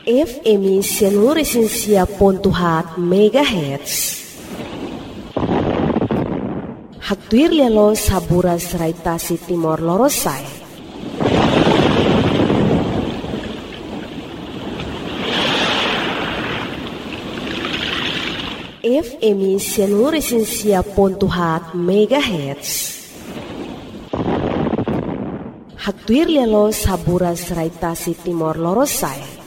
FM Sianuresinsia.4 MHz. Hatuir lialo saburas raitasi Timor Lorosai. FM Sianuresinsia.4 MHz. Hatuir lialo saburas raitasi Timor Lorosai.